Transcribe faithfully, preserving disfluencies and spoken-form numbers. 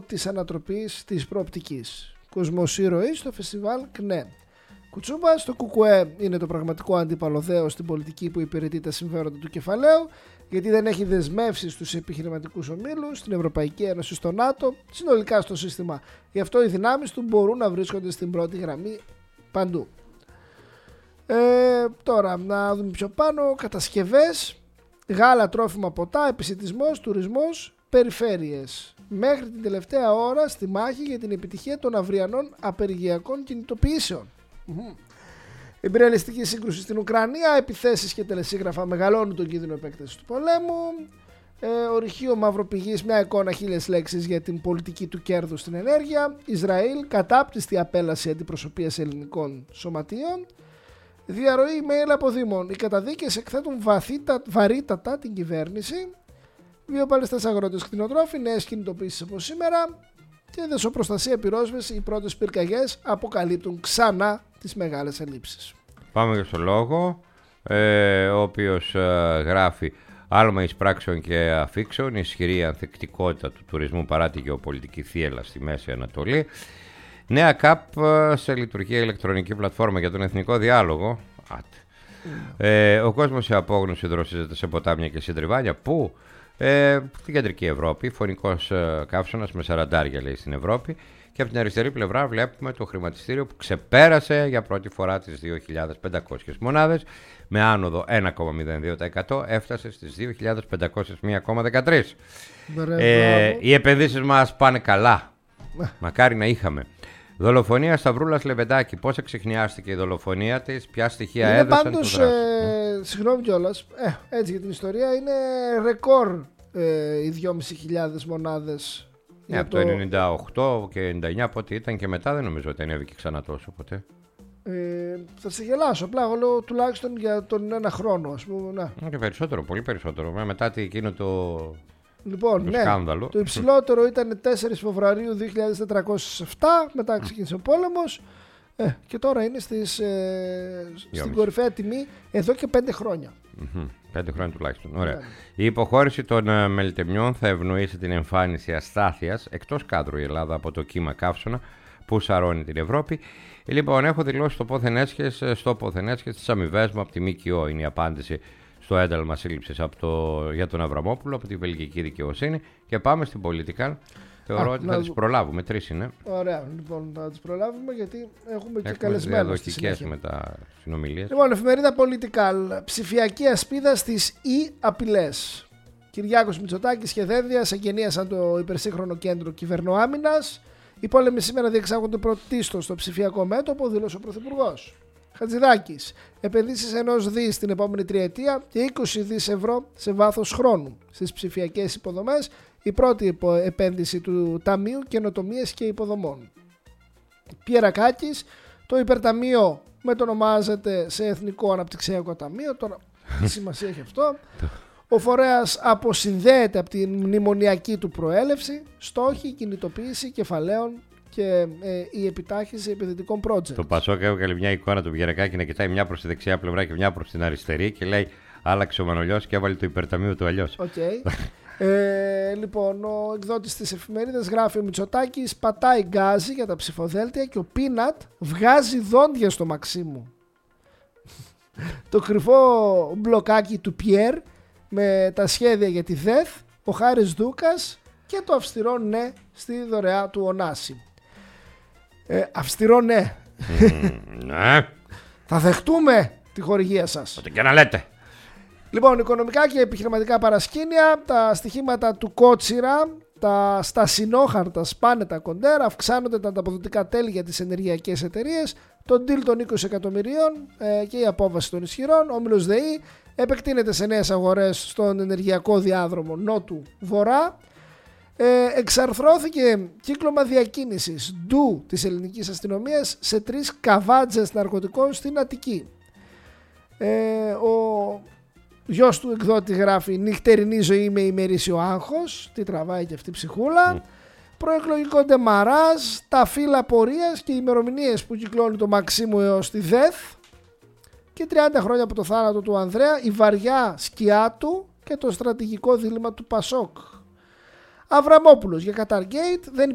της ανατροπής της προοπτικής. Κοσμός ήρωης στο φεστιβάλ ΚΝΕ. Κουτσούμπα στο ΚΚΕ είναι το πραγματικό αντίπαλο δέος στην πολιτική που υπηρετεί τα συμφέροντα του κεφαλαίου, γιατί δεν έχει δεσμεύσει στους επιχειρηματικούς ομίλους, στην Ευρωπαϊκή Ένωση, στο ΝΑΤΟ, συνολικά στο σύστημα. Γι' αυτό οι δυνάμεις του μπορούν να βρίσκονται στην πρώτη γραμμή παντού. Ε, τώρα να δούμε πιο πάνω. Κατασκευές, γάλα, τρόφιμα, ποτά, επισιτισμός, τουρισμός, περιφέρειες. Μέχρι την τελευταία ώρα στη μάχη για την επιτυχία των αυριανών απεργιακών κινητοποιήσεων. Mm-hmm. Εμπειριαλιστική σύγκρουση στην Ουκρανία, επιθέσεις και τελεσίγραφα μεγαλώνουν τον κίνδυνο επέκτασης του πολέμου. Ε, ορυχείο μαυροπηγής, μια εικόνα, χίλιες λέξεις για την πολιτική του κέρδους στην ενέργεια. Ισραήλ, κατάπτυστη απέλαση αντιπροσωπείας ελληνικών σωματείων. Διαρροή email από Δήμων. Οι καταδίκες εκθέτουν βαθύτα, βαρύτατα την κυβέρνηση. Βιοπαλαιστές αγρότες, κτηνοτρόφοι, νέες κινητοποιήσεις από σήμερα. Και δεσοπροστασία πυρόσβεση, οι πρώτες πυρκαγιές αποκαλύπτουν ξανά τις μεγάλες ελλείψεις. Πάμε και στο λόγο, ε, ο οποίος ε, γράφει άλμα εισπράξεων και αφήξεων, ισχυρή ανθεκτικότητα του τουρισμού παρά τη γεωπολιτική θύελλα στη Μέση Ανατολή. Νέα ΚΑΠ σε λειτουργία ηλεκτρονική πλατφόρμα για τον εθνικό διάλογο. Mm. Ε, ο κόσμος σε απόγνωση δροσίζεται σε ποτάμια και συντριβάνια. Πού? Ε, στην κεντρική Ευρώπη, φωνικός ε, καύσωνας με σαραντάρια λέει στην Ευρώπη, και από την αριστερή πλευρά βλέπουμε το χρηματιστήριο που ξεπέρασε για πρώτη φορά τις δύο χιλιάδες πεντακόσιες μονάδες με άνοδο ένα κόμμα μηδέν δύο τοις εκατό, έφτασε στις δύο χιλιάδες πεντακόσιες ένα κόμμα δεκατρία. Ε, οι επενδύσεις μας πάνε καλά, μακάρι να είχαμε. Δολοφονία Σταυρούλας Λεβεντάκη. Πώς εξεχνιάστηκε η δολοφονία της, ποια στοιχεία είναι έδωσαν πάντως, το δράσο. Ε, συγγνώμη κιόλας, ε, έτσι για την ιστορία, είναι ρεκόρ ε, οι δυόμισι χιλιάδες μονάδες. Ναι, από το ενενήντα οκτώ και ενενήντα εννιά πότε ήταν και μετά δεν νομίζω ότι ανέβηκε ξανά τόσο ποτέ. Ε, θα σε γελάσω, απλά εγώ λέω τουλάχιστον για τον ένα χρόνο, ας πούμε. Ναι. Και περισσότερο, πολύ περισσότερο. Μετά τι εκείνο το... Λοιπόν, το ναι, σκάνδαλο. Το υψηλότερο ήταν τέσσερις Φεβρουαρίου δύο χιλιάδες τετρακόσια επτά, μετά ξεκίνησε ο πόλεμος ε, και τώρα είναι στις, ε, στην κορυφαία τιμή εδώ και πέντε χρόνια. Mm-hmm. Πέντε χρόνια τουλάχιστον. Ωραία. Yeah. Η υποχώρηση των uh, μελιτεμιών θα ευνοήσει την εμφάνιση αστάθειας εκτός κάδρου η Ελλάδα από το κύμα καύσωνα που σαρώνει την Ευρώπη. Λοιπόν, έχω δηλώσει το πόθεν έσχες στο πόθεν έσχες τις αμοιβές μου από τη ΜΚΟ. Είναι η απάντηση στο ένταλμα σύλληψης το, για τον Αβραμόπουλο από τη βελγική δικαιοσύνη. Και πάμε στην Political. Θεωρώ Α, ότι θα δου... τις προλάβουμε. Τρεις είναι. Ωραία, λοιπόν, θα τις προλάβουμε γιατί έχουμε και καλεσμένους στη συνέχεια. Με τα συνομιλίες. Λοιπόν, εφημερίδα Political. Ψηφιακή ασπίδα στις e-απειλές. Κυριάκος Μητσοτάκης και Δένδιας εγκαινίασαν το υπερσύγχρονο κέντρο κυβερνοάμυνας. Οι πόλεμοι σήμερα διεξάγονται πρωτίστως στο ψηφιακό μέτωπο, δήλωσε ο Πρωθυπουργός. Χατζηδάκης. Επενδύσεις ενός δις στην επόμενη τριετία και είκοσι δις ευρώ σε βάθος χρόνου στις ψηφιακές υποδομές. Η πρώτη επένδυση του Ταμείου Καινοτομίας και Υποδομών. Πιερακάκης. Το υπερταμείο μετονομάζεται σε Εθνικό Αναπτυξιακό Ταμείο. Τώρα τι σημασία έχει αυτό. Ο φορέας αποσυνδέεται από την μνημονιακή του προέλευση. Στόχοι, κινητοποίηση κεφαλαίων και ε, η επιτάχυνση επενδυτικών project. Το Πασόκ έβγαλε μια εικόνα του Πιερακάκη να κοιτάει μια προς τη δεξιά πλευρά και μια προς την αριστερή και λέει άλλαξε ο Μανολιός και έβαλε το υπερταμείο του αλλιώς. Okay. Ε, λοιπόν, ο εκδότης της εφημερίδας γράφει: ο Μητσοτάκης πατάει γκάζι για τα ψηφοδέλτια και ο Πίνατ βγάζει δόντια στο Μαξίμου. Το κρυφό μπλοκάκι του Πιέρ με τα σχέδια για τη ΔΕΘ, ο Χάρης Δούκας και το αυστηρό ναι στη δωρεά του Ωνάση. Ε, αυστηρό ναι. Mm, ναι. Θα δεχτούμε τη χορηγία σας. Ό,τι και να λέτε. Λοιπόν, οικονομικά και επιχειρηματικά παρασκήνια, τα στοιχήματα του Κότσιρα, τα, στα συνόχαρτα σπάνε τα κοντέρ, αυξάνονται τα ανταποδοτικά τέλη για τις ενεργειακές εταιρείες, το deal των είκοσι εκατομμυρίων ε, και η απόβαση των ισχυρών. Ο όμιλος ΔΕΗ επεκτείνεται σε νέες αγορές στον ενεργειακό διάδρομο νότου-βορρά. Ε, εξαρθρώθηκε κύκλωμα διακίνησης ντου της ελληνικής αστυνομίας σε τρεις καβάτζες ναρκωτικών στην Αττική. Ε, ο γιος του εκδότη γράφει: νυχτερινή ζωή με ημερήσιο άγχος. Τι τραβάει και αυτή η ψυχούλα. Mm. Προεκλογικό ντεμαράζ, τα φύλλα πορείας και οι ημερομηνίες που κυκλώνει το Μαξίμου έως τη ΔΕΘ. Και τριάντα χρόνια από το θάνατο του Ανδρέα, η βαριά σκιά του και το στρατηγικό δίλημμα του Πασόκ. Αβραμόπουλος για Qatar Gate. Δεν